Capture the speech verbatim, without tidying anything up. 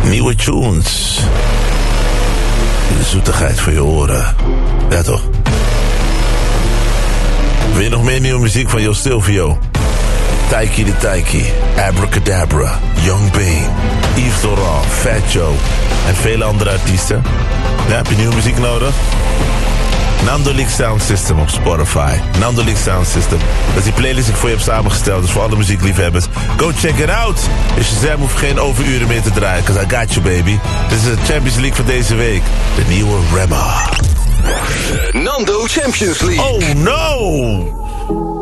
Nieuwe tunes. De zoetigheid voor je oren. Ja toch? Wil je nog meer nieuwe muziek van Jo Stilvio? Taiki de Taiki, Abracadabra, Young Bane, Yves Laurent, Fat Joe en vele andere artiesten. Ja, heb je nieuwe muziek nodig? Nandolik Sound System op Spotify. Nandolik Sound System. Dat is die playlist die ik voor je heb samengesteld. Dus voor alle muziekliefhebbers. Go check it out. Dus Shazam hoeft geen overuren meer te draaien. Cause I got you, baby. Dit is de Champions League van deze week. De nieuwe Rema. Nando Champions League. Oh no!